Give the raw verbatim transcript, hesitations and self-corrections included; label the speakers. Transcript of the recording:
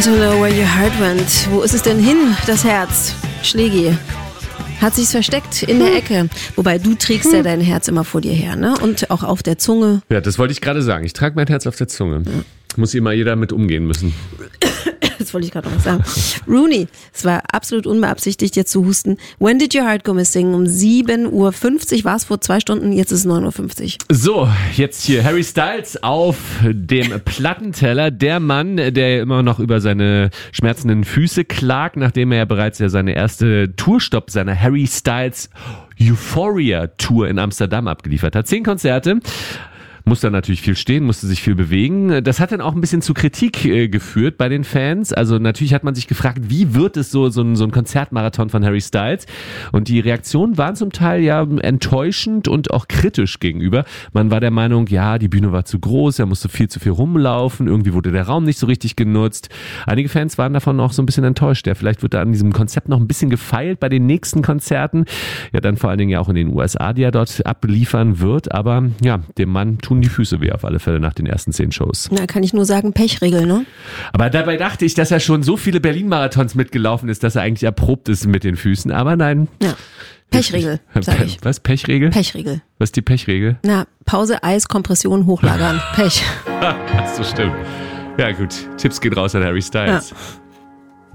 Speaker 1: don't know where your heart went. Wo ist es denn hin, das Herz? Schlägi. Hat sich's versteckt in der Ecke. Wobei, du trägst ja dein Herz immer vor dir her, ne? Und auch auf der Zunge.
Speaker 2: Ja, das wollte ich gerade sagen. Ich trage mein Herz auf der Zunge. Ja. Muss immer jeder mit umgehen müssen.
Speaker 1: Das wollte ich gerade noch sagen. Rooney, es war absolut unbeabsichtigt, jetzt zu husten. When did your heart go missing? Um sieben Uhr fünfzig war es vor zwei Stunden, jetzt ist es neun Uhr fünfzig.
Speaker 2: So, jetzt hier Harry Styles auf dem Plattenteller. Der Mann, der immer noch über seine schmerzenden Füße klagt, nachdem er ja bereits ja seine erste Tourstopp seiner Harry Styles Euphoria Tour in Amsterdam abgeliefert hat. Zehn Konzerte. Musste natürlich viel stehen, musste sich viel bewegen. Das hat dann auch ein bisschen zu Kritik äh, geführt bei den Fans. Also natürlich hat man sich gefragt, wie wird es so, so ein, so ein Konzertmarathon von Harry Styles? Und die Reaktionen waren zum Teil ja enttäuschend und auch kritisch gegenüber. Man war der Meinung, ja, die Bühne war zu groß, er musste viel zu viel rumlaufen, irgendwie wurde der Raum nicht so richtig genutzt. Einige Fans waren davon auch so ein bisschen enttäuscht. Ja, vielleicht wird da an diesem Konzept noch ein bisschen gefeilt bei den nächsten Konzerten. Ja, dann vor allen Dingen ja auch in den U S A, die er dort abliefern wird. Aber ja, dem Mann tun die Füße weh auf alle Fälle nach den ersten zehn Shows.
Speaker 1: Na, kann ich nur sagen, Pechregel, ne?
Speaker 2: Aber dabei dachte ich, dass er schon so viele Berlin-Marathons mitgelaufen ist, dass er eigentlich erprobt ist mit den Füßen. Aber nein.
Speaker 1: Ja. Pechregel, sag ich.
Speaker 2: Was? Pechregel?
Speaker 1: Pechregel.
Speaker 2: Was ist die Pechregel?
Speaker 1: Na, Pause, Eis, Kompression, hochlagern. Pech.
Speaker 2: Das so stimmt. Ja gut, Tipps geht raus an Harry Styles. Ja.